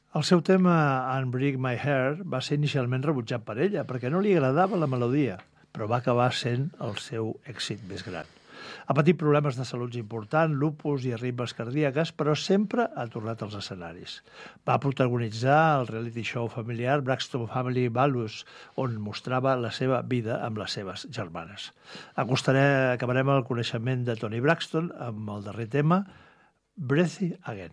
El seu tema Unbreak My Heart va ser inicialment rebutjat per ella perquè no li agradava la melodia, però va acabar sent el seu èxit més gran. Ha patit problemes de salut importants, lupus i arritmes cardíaques, però sempre ha tornat als escenaris. Va protagonitzar el reality show familiar Braxton Family Values, on mostrava la seva vida amb les seves germanes. Acabarem el coneixement de Toni Braxton amb el darrer tema, Breathe Again.